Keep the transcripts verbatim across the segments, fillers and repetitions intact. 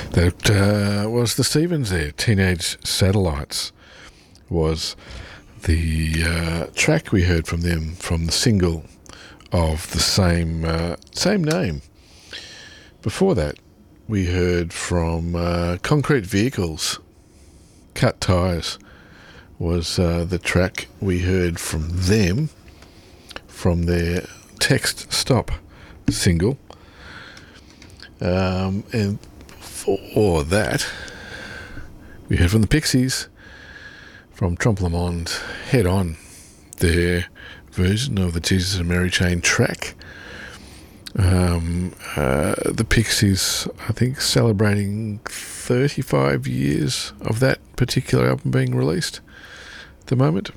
That uh, was the Stevens there. Teenage Satellites was the uh, track we heard from them from the single of the same uh, same name. Before that, we heard from uh, Concrete Vehicles. Cut Tires was uh, the track we heard from them from their Text Stop single. Um, and for that, we heard from the Pixies, from Trompe Le Monde, Head On, their version of the Jesus and Mary Chain track. Um, uh, the Pixies, I think, celebrating thirty-five years of that particular album being released at the moment.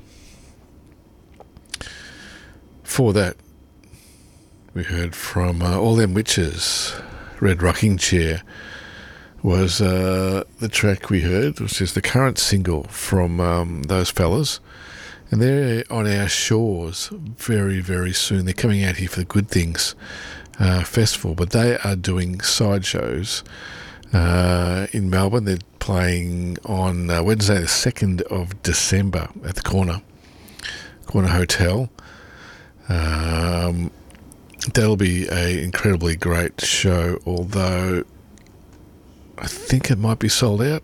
For that, we heard from uh, All Them Witches. Red Rocking Chair was uh, the track we heard, which is the current single from um, those fellas. And they're on our shores very, very soon. They're coming out here for the Good Things uh, Festival, but they are doing sideshows uh, in Melbourne. They're playing on uh, Wednesday the second of December at the Corner, Corner Hotel. Um... That'll be an incredibly great show, although I think it might be sold out.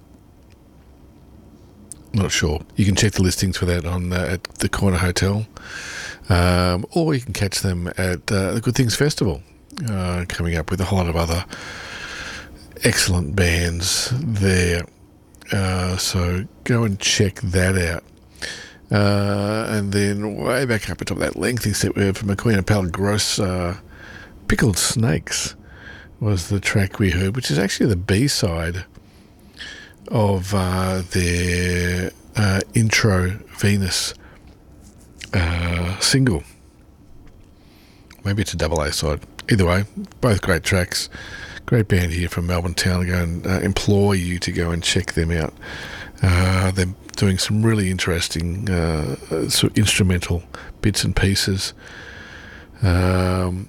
Not sure. You can check the listings for that on uh, at the Corner Hotel, um, or you can catch them at uh, the Good Things Festival, uh, coming up with a whole lot of other excellent bands there. Uh, so go and check that out. Uh, and then way back up atop that lengthy set we heard from McQueen and Palgrossa, uh, Pickled Snakes was the track we heard, which is actually the B-side of uh, their uh, Intro Venus uh, single. Maybe it's a double A side. Either way, both great tracks. Great band here from Melbourne Town. I go and uh, implore you to go and check them out. Uh, they're doing some really interesting uh, sort of instrumental bits and pieces. Um,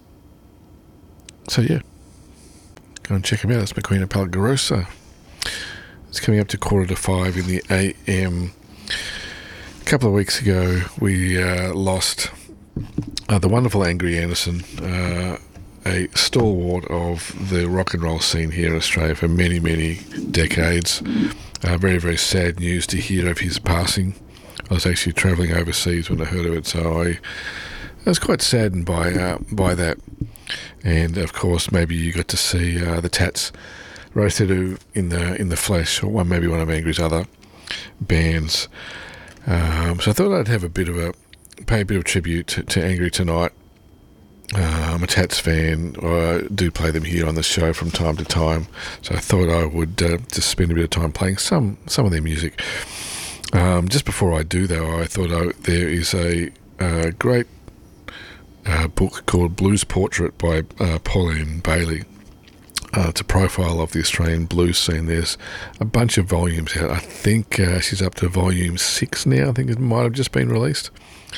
so yeah, go and check them out. It's McQueen and Palgrossa. It's coming up to quarter to five in the A M. A couple of weeks ago, we uh, lost uh, the wonderful Angry Anderson, uh, a stalwart of the rock and roll scene here in Australia for many, many decades. Uh, very, very sad news to hear of his passing. I was actually travelling overseas when I heard of it, so I, I was quite saddened by uh, by that. And of course, maybe you got to see uh, the Tats roasted in the in the flesh, or one maybe one of Angry's other bands. Um, so I thought I'd have a bit of a pay a bit of tribute to, to Angry tonight. Uh, I'm a Tats fan. I do play them here on the show from time to time, so I thought I would uh, just spend a bit of time playing some some of their music. Um, just before I do, though, I thought I, there is a uh, great uh, book called Blues Portrait by uh, Pauline Bailey. Uh, it's a profile of the Australian blues scene. There's a bunch of volumes out. I think uh, she's up to volume six now. I think it might have just been released.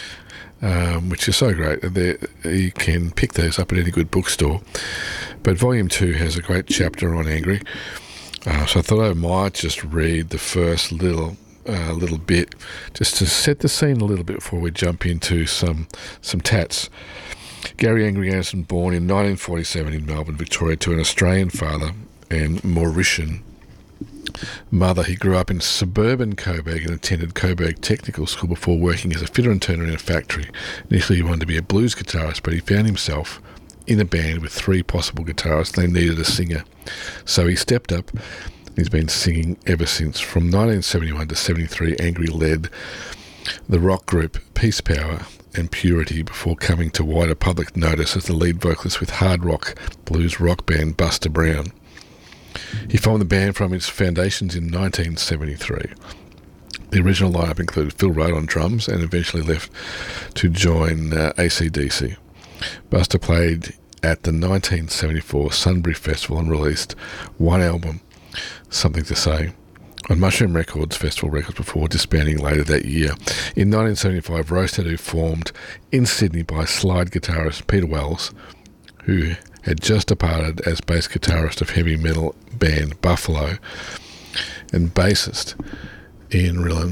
Um, which is so great. There, you can pick those up at any good bookstore. But volume two has a great chapter on Angry. Uh, so I thought I might just read the first little uh, little bit, just to set the scene a little bit before we jump into some some Tats. Gary Angry Anderson, born in nineteen forty-seven in Melbourne, Victoria, to an Australian father and Mauritian mother. He grew up in suburban Coburg and attended Coburg Technical School before working as a fitter and turner in a factory. Initially he wanted to be a blues guitarist, but he found himself in a band with three possible guitarists. They needed a singer. So he stepped up. He's been singing ever since. From nineteen seventy-one to seventy-three, Angry led the rock group Peace Power and Purity before coming to wider public notice as the lead vocalist with hard rock blues rock band Buster Brown. He formed the band from its foundations in nineteen seventy-three. The original lineup included Phil Rudd on drums and eventually left to join uh, A C D C. Buster played at the nineteen seventy-four Sunbury Festival and released one album, Something to Say, on Mushroom Records, Festival Records, before disbanding later that year. In nineteen seventy-five, Rose Tattoo formed in Sydney by slide guitarist Peter Wells, who had just departed as bass guitarist of heavy metal band Buffalo and bassist Ian Rillan.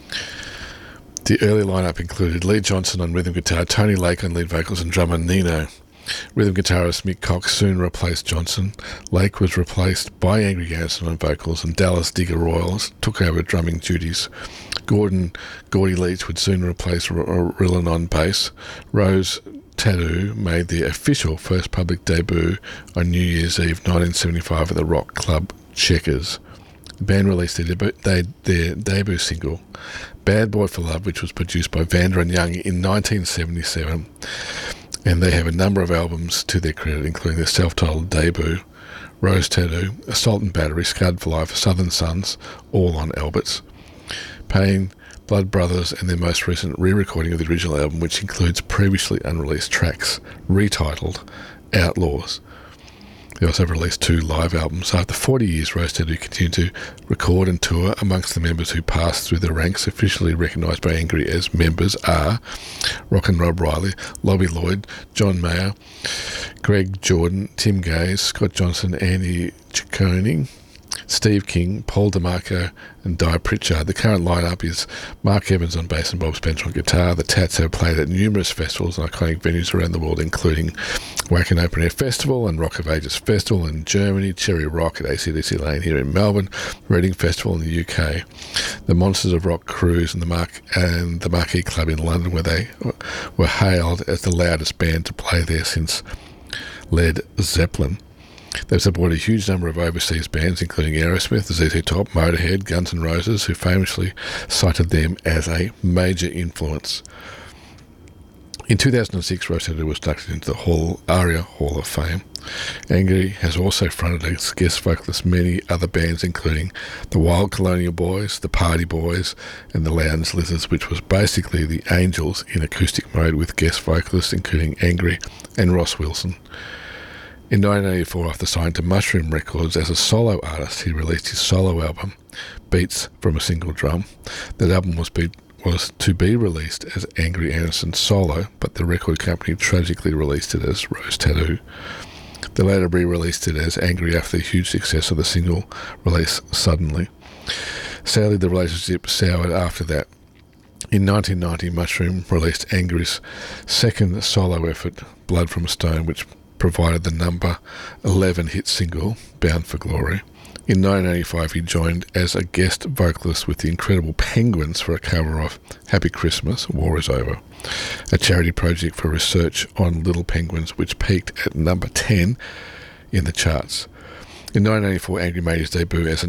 The early lineup included Lee Johnson on rhythm guitar, Tony Lake on lead vocals, and drummer Nino. Rhythm guitarist Mick Cox soon replaced Johnson. Lake was replaced by Angry Anderson on vocals, and Dallas Digger Royals took over drumming duties. Gordon Gordy Leach would soon replace R- R- Rillan on bass. Rose Tattoo made their official first public debut on New Year's Eve nineteen seventy-five at the rock club Checkers. The band released their debut, they, their debut single, Bad Boy for Love, which was produced by Vanda and Young in nineteen seventy-seven. And they have a number of albums to their credit, including their self-titled debut, Rose Tattoo, Assault and Battery, Scarred for Life, Southern Sons, all on Alberts, Pain, Blood Brothers, and their most recent re-recording of the original album, which includes previously unreleased tracks, retitled Outlaws. They also have released two live albums. After forty years, Rose Tattoo continued to record and tour. Amongst the members who passed through the ranks, officially recognised by Angry as members, are Rock and Rob Riley, Lobby Lloyd, John Mayer, Greg Jordan, Tim Gaze, Scott Johnson, Andy Ciccone, Steve King, Paul DeMarco, and Di Pritchard. The current lineup is Mark Evans on bass and Bob Spencer on guitar. The Tats have played at numerous festivals and iconic venues around the world, including Wacken Open Air Festival and Rock of Ages Festival in Germany, Cherry Rock at A C D C Lane here in Melbourne, Reading Festival in the U K, the Monsters of Rock Cruise and the Mark and the Marquee Club in London, where they were hailed as the loudest band to play there since Led Zeppelin. They've supported a huge number of overseas bands, including Aerosmith, Z Z Top, Motorhead, Guns N' Roses, who famously cited them as a major influence. In two thousand six, Rose Tattoo was inducted into the Hall, ARIA Hall of Fame. Angry has also fronted as guest vocalist many other bands, including the Wild Colonial Boys, the Party Boys, and the Lounge Lizards, which was basically the Angels in acoustic mode with guest vocalists including Angry and Ross Wilson. In nineteen eighty-four, after signing to Mushroom Records as a solo artist, he released his solo album, Beats from a Single Drum. That album was, be, was to be released as Angry Anderson solo, but the record company tragically released it as Rose Tattoo. They later re-released it as Angry after the huge success of the single release Suddenly. Sadly, the relationship soured after that. In nineteen ninety, Mushroom released Angry's second solo effort, Blood from a Stone, which provided the number eleven hit single, Bound for Glory. In nineteen eighty-five, he joined as a guest vocalist with the Incredible Penguins for a cover of Happy Christmas, War is Over, a charity project for research on little penguins, which peaked at number ten in the charts. In nineteen eighty-four, Angry made his debut as an